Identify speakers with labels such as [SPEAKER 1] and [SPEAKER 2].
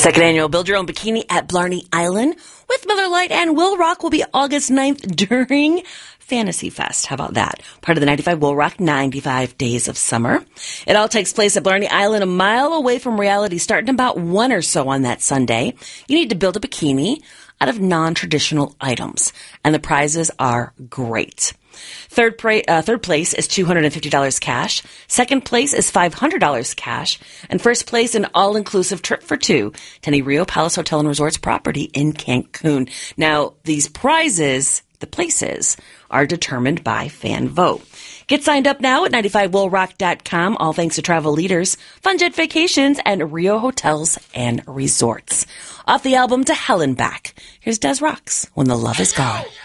[SPEAKER 1] Second annual Build Your Own Bikini at Blarney Island with Miller Lite and Will Rock will be August 9th during Fantasy Fest. How about that? Part of the 95 Will Rock 95 Days of Summer. It all takes place at Blarney Island, a mile away from reality, starting about 1 or so on that Sunday. You need to build a bikini out of non-traditional items, and the prizes are great. Third place is $250 cash. Second place is $500 cash. And first place, an all-inclusive trip for two to the Rio Palace Hotel and Resorts property in Cancun. Now, these prizes, the places, are determined by fan vote. Get signed up now at 95willrock.com. All thanks to Travel Leaders, Funjet Vacations, and Rio Hotels and Resorts. Off the album To Hell and Back, here's Des Rocks, When the Love Is Gone.